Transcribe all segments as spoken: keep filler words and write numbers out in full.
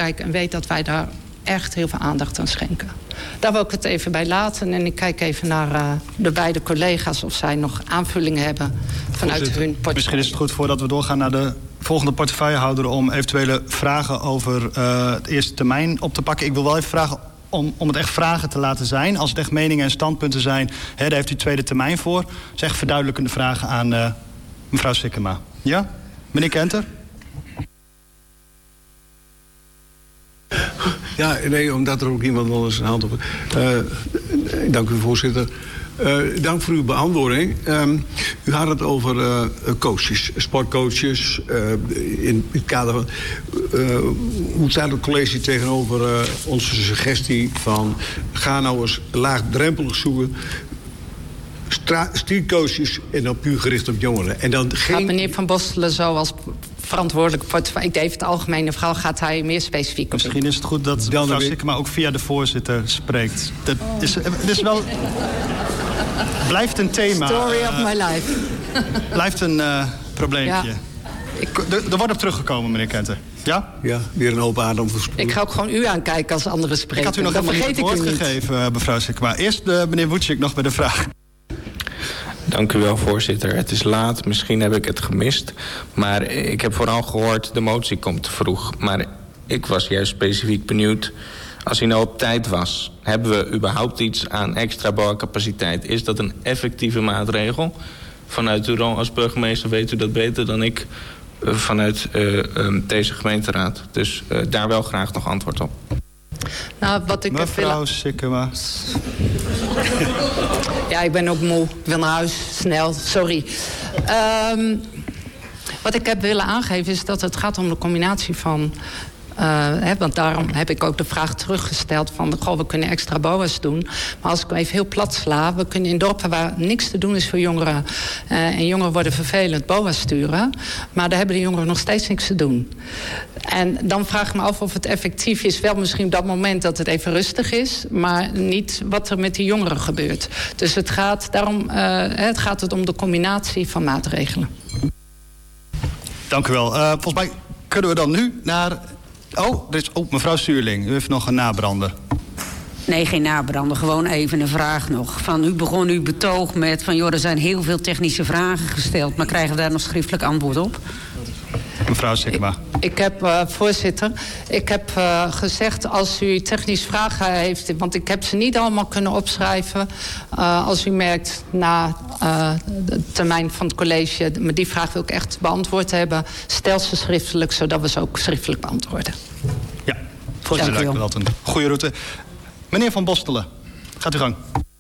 belangrijk en weet dat wij daar echt heel veel aandacht aan schenken. Daar wil ik het even bij laten. En ik kijk even naar uh, de beide collega's of zij nog aanvullingen hebben vanuit Voorzitter, hun portefeuille. Misschien is het goed voordat we doorgaan naar de volgende portefeuillehouder om eventuele vragen over uh, het eerste termijn op te pakken. Ik wil wel even vragen om, om het echt vragen te laten zijn. Als het echt meningen en standpunten zijn, hè, daar heeft u tweede termijn voor. Zeg verduidelijkende vragen aan uh, mevrouw Sikkema. Ja? Meneer Kenter? Ja, nee, omdat er ook iemand wel eens een hand op... Uh, dank u, voorzitter. Uh, dank voor uw beantwoording. Um, u had het over uh, coaches, sportcoaches. Uh, in het kader van... Uh, hoe staat het college tegenover uh, onze suggestie van... ga nou eens laagdrempelig zoeken... streetcoaches en dan puur gericht op jongeren. En dan geen... Gaat meneer Van Bosselen zo als verantwoordelijk portefeuille... ik deed het algemene verhaal, gaat hij meer specifiek op. Misschien is het goed dat dan mevrouw Sikkema ook via de voorzitter spreekt. Dat oh. is, het is wel... blijft een thema. Story of my life. Blijft een uh, probleempje. Ja. Ik... Er, er wordt op teruggekomen, meneer Kenter. Ja? Ja, weer een open adem versproeid. Ik ga ook gewoon u aankijken als andere spreker. Ik had u nog helemaal niet het woord gegeven, mevrouw Sikkema. Eerst uh, meneer Woetjik nog bij de vraag. Dank u wel, voorzitter. Het is laat, misschien heb ik het gemist. Maar ik heb vooral gehoord, de motie komt te vroeg. Maar ik was juist specifiek benieuwd... als hij nou op tijd was, hebben we überhaupt iets aan extra B O A-capaciteit? Is dat een effectieve maatregel? Vanuit uw rol als burgemeester weet u dat beter dan ik... Uh, vanuit uh, um, deze gemeenteraad. Dus uh, daar wel graag nog antwoord op. Nou, wat ik mevrouw wil... Sikkema. Ja, ik ben ook moe. Ik wil naar huis, snel, sorry. Um, wat ik heb willen aangeven is dat het gaat om de combinatie van... Uh, hè, want daarom heb ik ook de vraag teruggesteld van... goh, we kunnen extra B O A's doen. Maar als ik hem even heel plat sla... we kunnen in dorpen waar niks te doen is voor jongeren... Uh, en jongeren worden vervelend B O A's sturen... maar daar hebben de jongeren nog steeds niks te doen. En dan vraag ik me af of het effectief is... wel misschien op dat moment dat het even rustig is... maar niet wat er met die jongeren gebeurt. Dus het gaat, daarom, uh, het gaat het om de combinatie van maatregelen. Dank u wel. Uh, volgens mij kunnen we dan nu naar... Oh, er is, oh, mevrouw Stuurling, u heeft nog een nabrander. Nee, geen nabrander, gewoon even een vraag nog. Van, u begon uw betoog met van... joh, er zijn heel veel technische vragen gesteld... maar krijgen we daar nog schriftelijk antwoord op? Mevrouw Sikkema. Ik, ik heb, uh, voorzitter, ik heb uh, gezegd als u technische vragen heeft... want ik heb ze niet allemaal kunnen opschrijven. Uh, als u merkt na uh, de termijn van het college... maar die vraag wil ik echt beantwoord hebben... stel ze schriftelijk, zodat we ze ook schriftelijk beantwoorden. Ja, voorzitter, lijkt me dat een goede route. Meneer Van Bosselen, gaat u gang.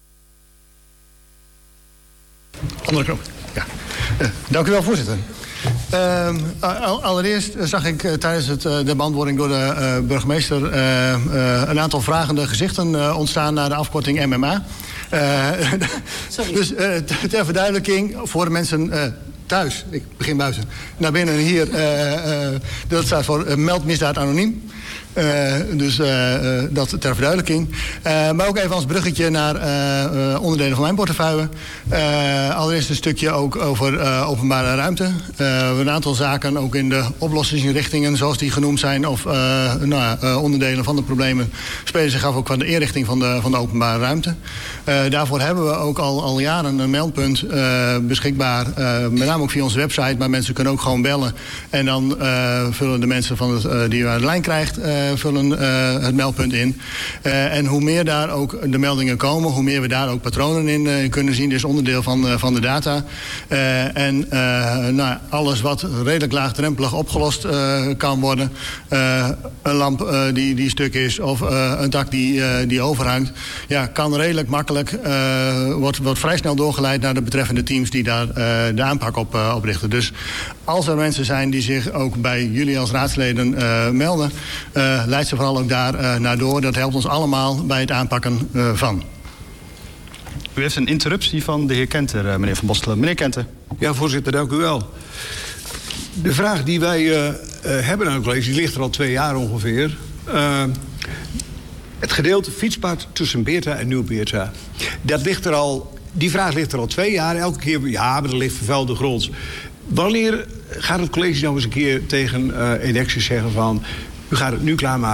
Andere knop. Ja. Uh, dank u wel, voorzitter. Uh, allereerst zag ik uh, tijdens het, uh, de beantwoording door de uh, burgemeester... Uh, uh, een aantal vragende gezichten uh, ontstaan naar de afkorting M M A. Uh, dus uh, ter verduidelijking voor de mensen... Uh, thuis, ik begin buiten, naar binnen hier... Uh, uh, dat staat voor uh, meld misdaad anoniem. Uh, dus uh, uh, dat ter verduidelijking. Uh, maar ook even als bruggetje naar uh, uh, onderdelen van mijn portefeuille. Uh, allereerst een stukje ook over uh, openbare ruimte. Uh, een aantal zaken ook in de oplossingsrichtingen zoals die genoemd zijn... of uh, nou, uh, onderdelen van de problemen spelen zich af ook van de inrichting van de, van de openbare ruimte. Uh, daarvoor hebben we ook al, al jaren een meldpunt uh, beschikbaar. Uh, met name ook via onze website, maar mensen kunnen ook gewoon bellen. En dan uh, vullen de mensen van het, uh, die u aan de lijn krijgt... Uh, vullen uh, het meldpunt in. Uh, en hoe meer daar ook de meldingen komen... hoe meer we daar ook patronen in uh, kunnen zien. Dit is onderdeel van, uh, van de data. Uh, en uh, nou, alles wat redelijk laagdrempelig opgelost uh, kan worden... Uh, een lamp uh, die, die stuk is of uh, een dak die, uh, die overhangt... Ja, kan redelijk makkelijk... Uh, wordt, wordt vrij snel doorgeleid naar de betreffende teams... die daar uh, de aanpak op, uh, op richten. Dus als er mensen zijn die zich ook bij jullie als raadsleden uh, melden... Uh, leidt ze vooral ook daar uh, naar door. Dat helpt ons allemaal bij het aanpakken uh, van. U heeft een interruptie van de heer Kenter, uh, meneer Van Bosselen. Meneer Kenter. Ja, voorzitter, dank u wel. De vraag die wij uh, uh, hebben aan het college, die ligt er al twee jaar ongeveer. Uh, het gedeelte fietspad tussen Beerta en Nieuw-Beerta. Dat ligt er al, die vraag ligt er al twee jaar. Elke keer, ja, maar er ligt vervuilde grond. Wanneer gaat het college nou eens een keer tegen uh, Enexis zeggen van... u gaat het nu klaarmaken?